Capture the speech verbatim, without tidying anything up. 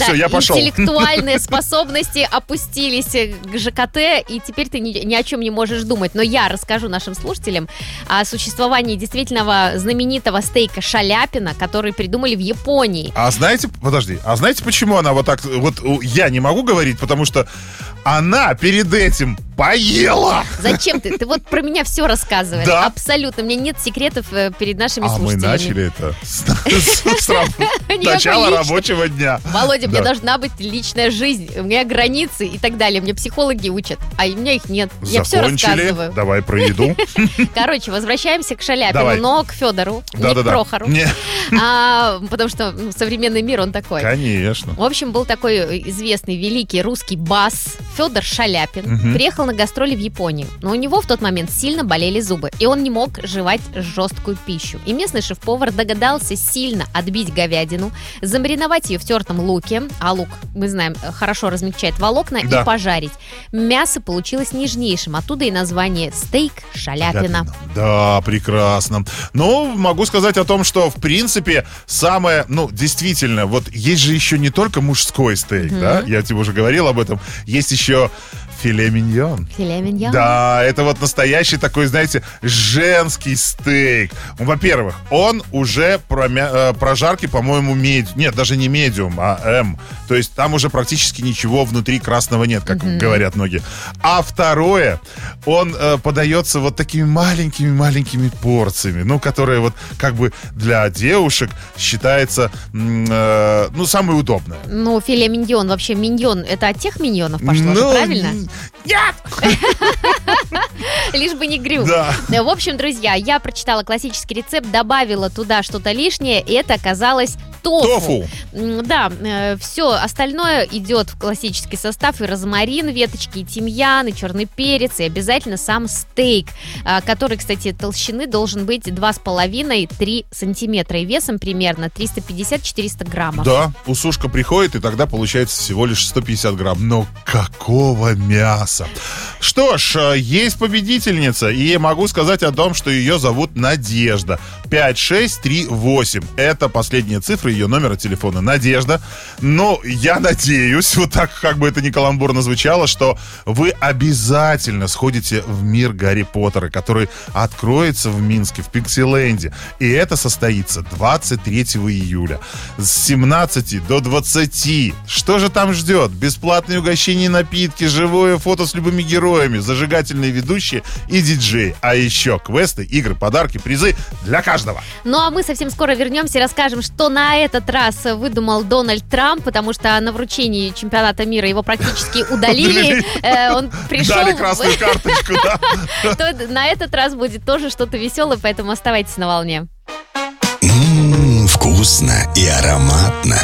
все, я пошел. Интеллектуальные способности опустились к ЖКТ, и теперь ты ни, ни о чем не можешь думать. Но я расскажу нашим слушателям о существовании действительно знаменитого стейка шаляпина, который придумали в Японии. А знаете, подожди, а знаете, почему она вот так, вот я не могу говорить, потому что она перед этим поела. Зачем ты? Ты вот про меня все рассказываешь. Да. Абсолютно. У меня нет секретов перед нашими а слушателями. А мы начали это с начала рабочего дня. Володя, мне должна быть личная жизнь. У меня границы и так далее. Мне психологи учат, а у меня их нет. Я все рассказываю. Давай про еду. Короче, возвращаемся к Шаляпину, но к Федору, не к Прохору. Потому что современный мир, он такой. Конечно. В общем, был такой известный великий русский бас Федор Шаляпин. Приехал на гастроли в Японию, но у него в тот момент сильно болели зубы, и он не мог жевать жесткую пищу. И местный шеф-повар догадался сильно отбить говядину, замариновать ее в тертом луке, а лук, мы знаем, хорошо размягчает волокна, да. и пожарить. Мясо получилось нежнейшим, оттуда и название стейк Шаляпина. Да, прекрасно. Но могу сказать о том, что, в принципе, самое, ну, действительно, вот есть же еще не только мужской стейк, mm-hmm. да, я тебе уже говорил об этом, есть еще филе миньон. Филе миньон. Да, это вот настоящий такой, знаете, женский стейк. Во-первых, он уже промя... прожарки, по-моему, медиум. Нет, даже не медиум, а М. То есть там уже практически ничего внутри красного нет, как mm-hmm. говорят многие. А второе, он э, подается вот такими маленькими-маленькими порциями, ну, которые вот как бы для девушек считается, э, ну, самое удобное. Ну, филе миньон, вообще миньон, это от тех миньонов пошло, ну, же, правильно? Нет! Лишь бы не грю. Да. В общем, друзья, я прочитала классический рецепт, добавила туда что-то лишнее, и это оказалось тофу. Тофу. Да, все остальное идет в классический состав: и розмарин, веточки, и тимьян, и черный перец, и обязательно сам стейк, который, кстати, толщины должен быть два с половиной - три сантиметра и весом примерно триста пятьдесят - четыреста граммов. Да, усушка приходит, и тогда получается всего лишь сто пятьдесят грамм. Но какого мяса! Что ж, есть победительница, и могу сказать о том, что ее зовут Надежда. пять шесть три восемь. Это последняя цифра ее номера телефона. Надежда. Но я надеюсь, вот так, как бы это ни каламбурно звучало, что вы обязательно сходите в мир Гарри Поттера, который откроется в Минске, в Пиксиленде. И это состоится двадцать третьего июля с семнадцати до двадцати. Что же там ждет? Бесплатные угощения и напитки, живое фото с любыми героями, зажигательные ведущие и диджеи. А еще квесты, игры, подарки, призы для каждого. Ну а мы совсем скоро вернемся и расскажем, что на этот раз выдумал Дональд Трамп, потому что на вручении чемпионата мира его практически удалили. Он пришел... Дали красную карточку, да. На этот раз будет тоже что-то веселое, поэтому оставайтесь на волне. Ммм, вкусно и ароматно.